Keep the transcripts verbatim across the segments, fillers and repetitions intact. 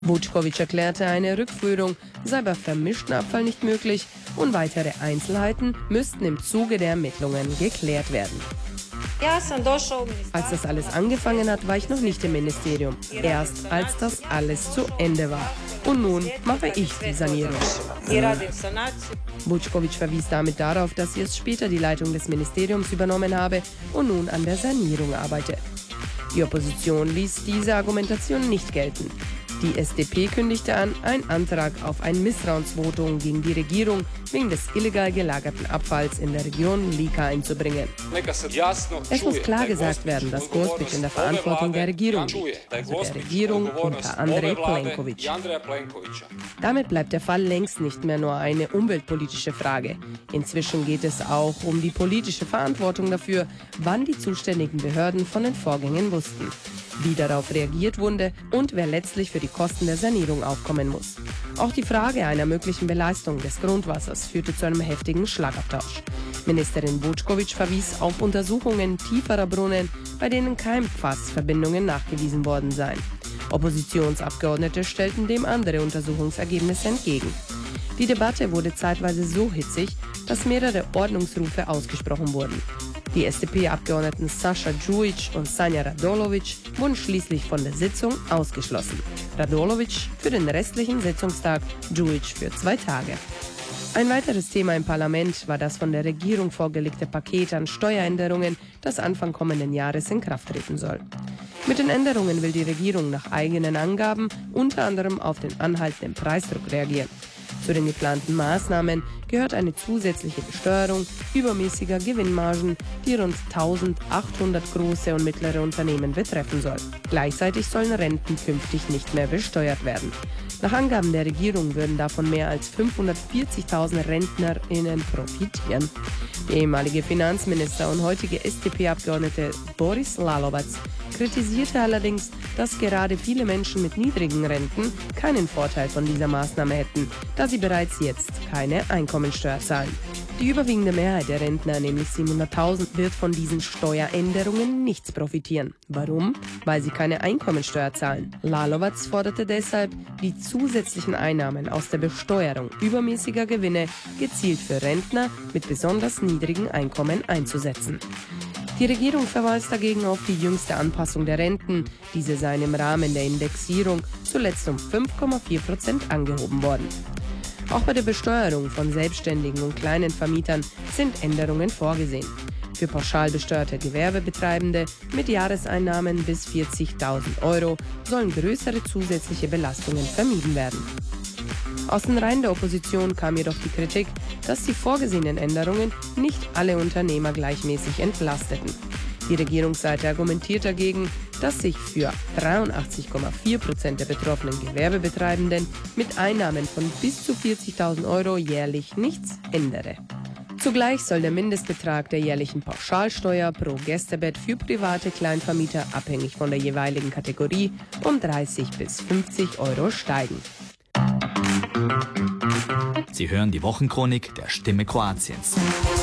Vučković erklärte, eine Rückführung sei bei vermischtem Abfall nicht möglich und weitere Einzelheiten müssten im Zuge der Ermittlungen geklärt werden. Als das alles angefangen hat, war ich noch nicht im Ministerium. Erst als das alles zu Ende war. Und nun mache ich die Sanierung. Vučković verwies damit darauf, dass sie erst später die Leitung des Ministeriums übernommen habe und nun an der Sanierung arbeite. Die Opposition ließ diese Argumentation nicht gelten. Die S D P kündigte an, einen Antrag auf ein Misstrauensvotum gegen die Regierung wegen des illegal gelagerten Abfalls in der Region Lika einzubringen. Es muss klar gesagt werden, dass Gospić in der Verantwortung der Regierung liegt, also der Regierung unter Andrej Plenković. Damit bleibt der Fall längst nicht mehr nur eine umweltpolitische Frage. Inzwischen geht es auch um die politische Verantwortung dafür, wann die zuständigen Behörden von den Vorgängen wussten, wie darauf reagiert wurde und wer letztlich für die Kosten der Sanierung aufkommen muss. Auch die Frage einer möglichen Beleistung des Grundwassers führte zu einem heftigen Schlagabtausch. Ministerin Vučković verwies auf Untersuchungen tieferer Brunnen, bei denen Keimfassverbindungen nachgewiesen worden seien. Oppositionsabgeordnete stellten dem andere Untersuchungsergebnisse entgegen. Die Debatte wurde zeitweise so hitzig, dass mehrere Ordnungsrufe ausgesprochen wurden. Die S D P-Abgeordneten Saša Đujić und Sanja Radolović wurden schließlich von der Sitzung ausgeschlossen. Radolović für den restlichen Sitzungstag, Đujić für zwei Tage. Ein weiteres Thema im Parlament war das von der Regierung vorgelegte Paket an Steueränderungen, das Anfang kommenden Jahres in Kraft treten soll. Mit den Änderungen will die Regierung nach eigenen Angaben unter anderem auf den anhaltenden Preisdruck reagieren. Zu den geplanten Maßnahmen gehört eine zusätzliche Besteuerung übermäßiger Gewinnmargen, die rund eintausendachthundert große und mittlere Unternehmen betreffen soll. Gleichzeitig sollen Renten künftig nicht mehr besteuert werden. Nach Angaben der Regierung würden davon mehr als fünfhundertvierzigtausend RentnerInnen profitieren. Der ehemalige Finanzminister und heutige S D P-Abgeordnete Boris Lalovac kritisierte allerdings, dass gerade viele Menschen mit niedrigen Renten keinen Vorteil von dieser Maßnahme hätten, da sie bereits jetzt keine Einkommensteuer zahlen. Die überwiegende Mehrheit der Rentner, nämlich siebenhunderttausend, wird von diesen Steueränderungen nichts profitieren. Warum? Weil sie keine Einkommensteuer zahlen. Lalovac forderte deshalb, die zusätzlichen Einnahmen aus der Besteuerung übermäßiger Gewinne gezielt für Rentner mit besonders niedrigen Einkommen einzusetzen. Die Regierung verweist dagegen auf die jüngste Anpassung der Renten. Diese seien im Rahmen der Indexierung zuletzt um fünf Komma vier Prozent angehoben worden. Auch bei der Besteuerung von Selbstständigen und kleinen Vermietern sind Änderungen vorgesehen. Für pauschal besteuerte Gewerbebetreibende mit Jahreseinnahmen bis vierzigtausend Euro sollen größere zusätzliche Belastungen vermieden werden. Aus den Reihen der Opposition kam jedoch die Kritik, dass die vorgesehenen Änderungen nicht alle Unternehmer gleichmäßig entlasteten. Die Regierungsseite argumentiert dagegen, dass sich für dreiundachtzig Komma vier Prozent der betroffenen Gewerbebetreibenden mit Einnahmen von bis zu vierzigtausend Euro jährlich nichts ändere. Zugleich soll der Mindestbetrag der jährlichen Pauschalsteuer pro Gästebett für private Kleinvermieter abhängig von der jeweiligen Kategorie um dreißig bis fünfzig Euro steigen. Sie hören die Wochenchronik der Stimme Kroatiens.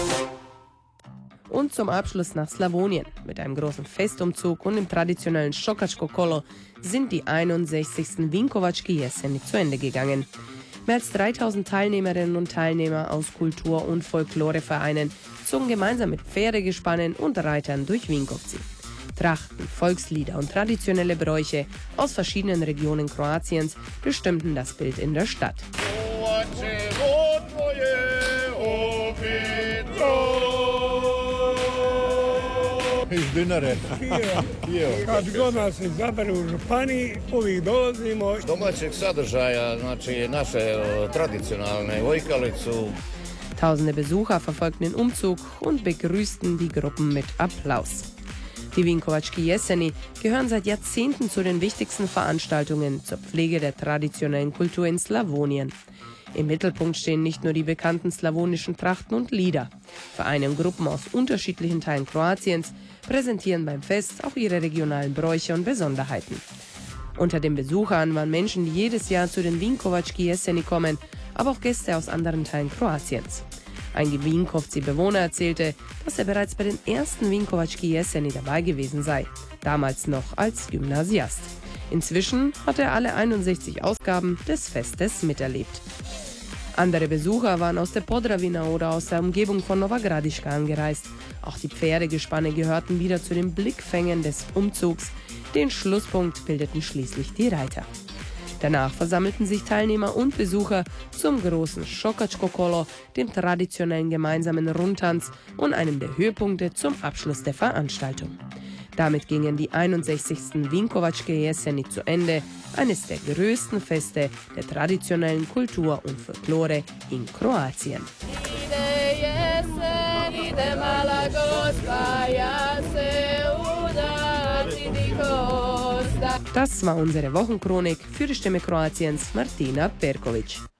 Und zum Abschluss nach Slawonien. Mit einem großen Festumzug und dem traditionellen Šokačko Kolo sind die einundsechzigsten Vinkovački Jeseni zu Ende gegangen. Mehr als dreitausend Teilnehmerinnen und Teilnehmer aus Kultur- und Folklorevereinen zogen gemeinsam mit Pferdegespannen und Reitern durch Vinkovci. Trachten, Volkslieder und traditionelle Bräuche aus verschiedenen Regionen Kroatiens bestimmten das Bild in der Stadt. Iz Dinare. Kad god nas izaberu u županiji, uvijek dolazimo. Domaćeg sadržaja, znači naše tradicionalne vojkalicu. Tausende Besucher verfolgten den Umzug und begrüßten die Gruppen mit Applaus. Die Vinkovački Jeseni gehören seit Jahrzehnten zu den wichtigsten Veranstaltungen zur Pflege der traditionellen Kultur in Slawonien. Im Mittelpunkt stehen nicht nur die bekannten slawonischen Trachten und Lieder. Vereine und Gruppen aus unterschiedlichen Teilen Kroatiens präsentieren beim Fest auch ihre regionalen Bräuche und Besonderheiten. Unter den Besuchern waren Menschen, die jedes Jahr zu den Vinkovački Jeseni kommen, aber auch Gäste aus anderen Teilen Kroatiens. Ein Vinkovci-Bewohner erzählte, dass er bereits bei den ersten Vinkovački Jeseni dabei gewesen sei, damals noch als Gymnasiast. Inzwischen hat er alle einundsechzig Ausgaben des Festes miterlebt. Andere Besucher waren aus der Podravina oder aus der Umgebung von Nova Gradiška angereist. Auch die Pferdegespanne gehörten wieder zu den Blickfängen des Umzugs. Den Schlusspunkt bildeten schließlich die Reiter. Danach versammelten sich Teilnehmer und Besucher zum großen Šokačko kolo, dem traditionellen gemeinsamen Rundtanz und einem der Höhepunkte zum Abschluss der Veranstaltung. Damit gingen die einundsechzigsten Vinkovačke jeseni zu Ende, eines der größten Feste der traditionellen Kultur und Folklore in Kroatien. Das war unsere Wochenchronik für die Stimme Kroatiens, Martina Perković.